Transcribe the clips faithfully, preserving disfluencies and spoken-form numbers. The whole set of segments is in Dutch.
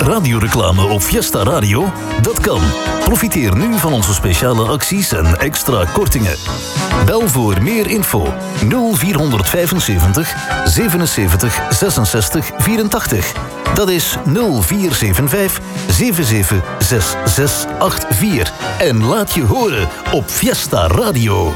Radioreclame op Fiesta Radio? Dat kan. Profiteer nu van onze speciale acties en extra kortingen. Bel voor meer info nul vier vijfenzeventig zevenenzeventig zesenzestig vierentachtig. Dat is nul vier zeven vijf zeven zeven zes zes acht vier. En laat je horen op Fiesta Radio.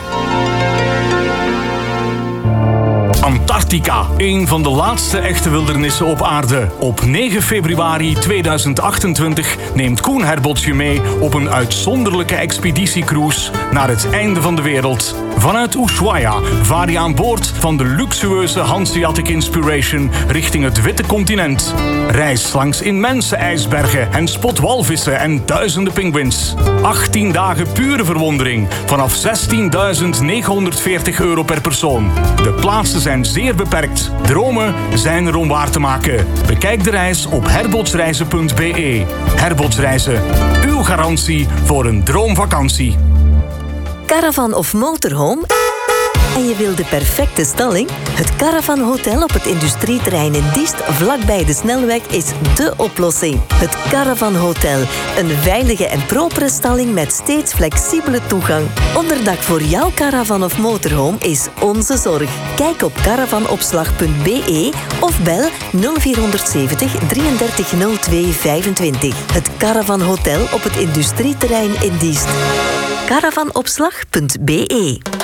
Antarctica, een van de laatste echte wildernissen op aarde. Op negen februari tweeduizend achtentwintig neemt Koen Herbots je mee op een uitzonderlijke expeditiecruise naar het einde van de wereld. Vanuit Ushuaia vaar je aan boord van de luxueuze Hanseatic Inspiration richting het witte continent. Reis langs immense ijsbergen en spot walvissen en duizenden pinguïns. achttien dagen pure verwondering vanaf zestienduizend negenhonderdveertig euro per persoon. De plaatsen zijn zeer beperkt. Dromen zijn er om waar te maken. Bekijk de reis op herbotsreizen punt b e. Herbotsreizen, uw garantie voor een droomvakantie. Caravan of motorhome? En je wil de perfecte stalling? Het Caravan Hotel op het industrieterrein in Diest, vlakbij de snelweg, is dé oplossing. Het Caravan Hotel. Een veilige en propere stalling met steeds flexibele toegang. Onderdak voor jouw caravan of motorhome is onze zorg. Kijk op caravanopslag punt b e of bel nul vier zeventig drieëndertig nul twee vijfentwintig. Het Caravan Hotel op het industrieterrein in Diest. caravanopslag punt b e